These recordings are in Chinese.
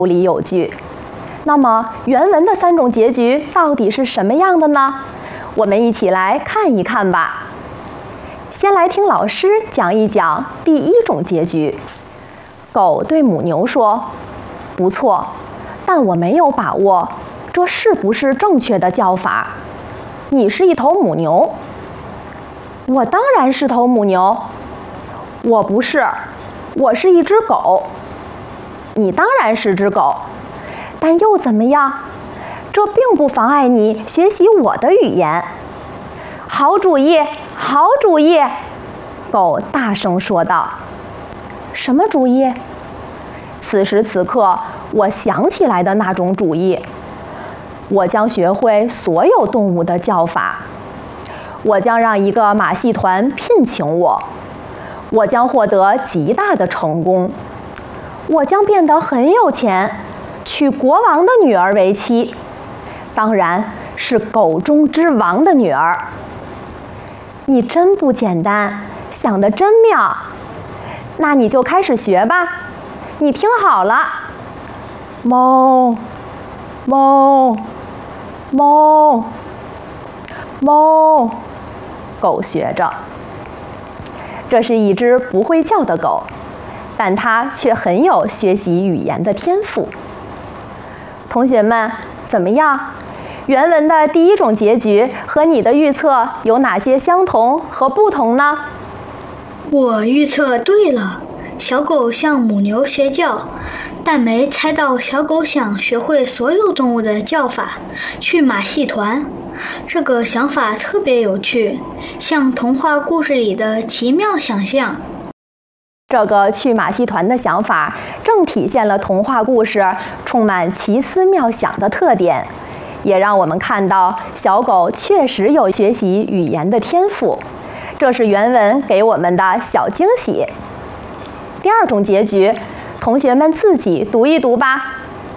里有据。那么原文的3种结局到底是什么样的呢？我们一起来看一看吧。先来听老师讲一讲第1种结局。狗对母牛说：“不错，但我没有把握，这是不是正确的叫法？你是一头母牛。”“我当然是头母牛。”“我不是，我是一只狗。”“你当然是只狗，但又怎么样？这并不妨碍你学习我的语言。”“好主意，好主意！”狗大声说道。“什么主意？”“此时此刻，我想起来的那种主意。我将学会所有动物的叫法。我将让一个马戏团聘请我。我将获得极大的成功。我将变得很有钱，娶国王的女儿为妻，当然是狗中之王的女儿。”“你真不简单，想得真妙。那你就开始学吧。你听好了，哞，哞，哞，哞。”狗学着。这是一只不会叫的狗，但它却很有学习语言的天赋。同学们，怎么样？原文的第1种结局和你的预测有哪些相同和不同呢？ 我预测对了，小狗向母牛学叫，但没猜到小狗想学会所有动物的叫法，去马戏团。这个想法特别有趣，像童话故事里的奇妙想象。 这个去马戏团的想法正体现了童话故事充满奇思妙想的特点，也让我们看到小狗确实有学习语言的天赋，这是原文给我们的小惊喜。第2种结局，同学们自己读一读吧。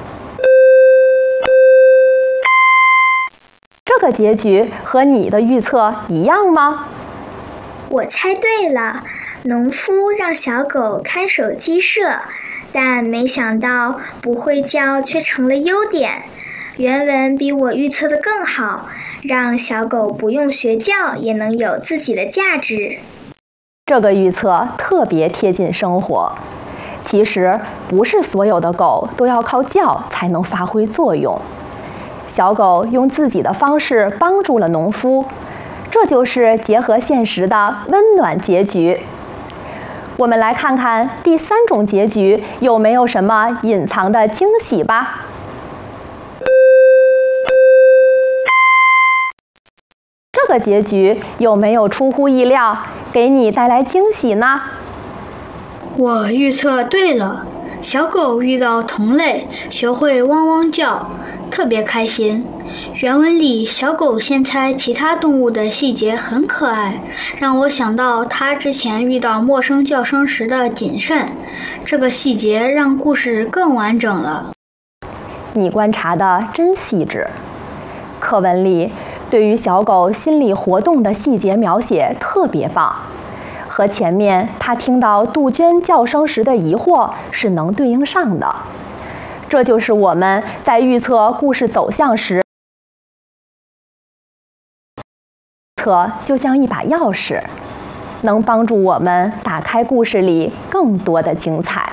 这个结局和你的预测一样吗？ 我猜对了，农夫让小狗看守鸡舍，但没想到不会叫却成了优点。原文比我预测的更好，让小狗不用学叫也能有自己的价值。 这个预测特别贴近生活。其实不是所有的狗都要靠叫才能发挥作用。小狗用自己的方式帮助了农夫，这就是结合现实的温暖结局。我们来看看第3种结局有没有什么隐藏的惊喜吧。这个结局有没有出乎意料，给你带来惊喜呢？ 我预测对了，小狗遇到同类，学会汪汪叫，特别开心。原文里小狗先猜其他动物的细节很可爱，让我想到它之前遇到陌生叫声时的谨慎。这个细节让故事更完整了。 你观察的真细致。课文里对于小狗心理活动的细节描写特别棒，和前面他听到杜鹃叫声时的疑惑是能对应上的。这就是我们在预测故事走向时，测就像一把钥匙，能帮助我们打开故事里更多的精彩。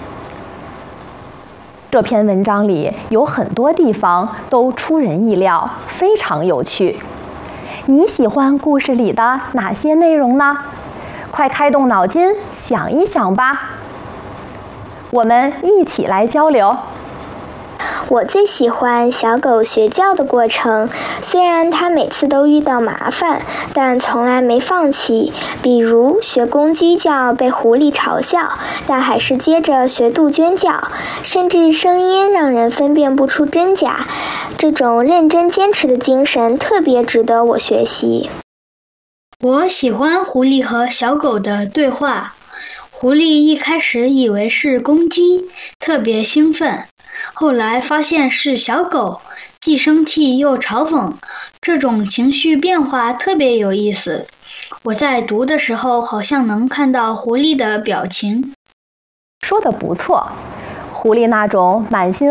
这篇文章里有很多地方都出人意料，非常有趣。你喜欢故事里的哪些内容呢？快开动脑筋想一想吧。我们一起来交流。 我最喜欢小狗学叫的过程，虽然它每次都遇到麻烦，但从来没放弃。比如学公鸡叫被狐狸嘲笑，但还是接着学杜鹃叫，甚至声音让人分辨不出真假。这种认真坚持的精神特别值得我学习。 我喜欢狐狸和小狗的对话。狐狸一开始以为是公鸡，特别兴奋，后来发现是小狗，既生气又嘲讽，这种情绪变化特别有意思。我在读的时候好像能看到狐狸的表情。 说得不错， 狐狸那种满心